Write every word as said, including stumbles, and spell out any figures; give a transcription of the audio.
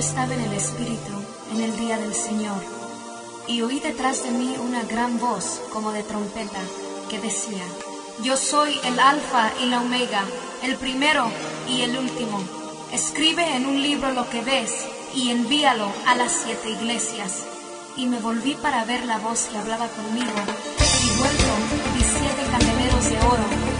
estaba en el Espíritu en el día del Señor, y oí detrás de mí una gran voz como de trompeta que decía: Yo soy el Alfa y la Omega, el primero y el último. Escribe en un libro lo que ves y envíalo a las siete iglesias. Y me volví para ver la voz que hablaba conmigo, y vuelto vi siete candeleros de oro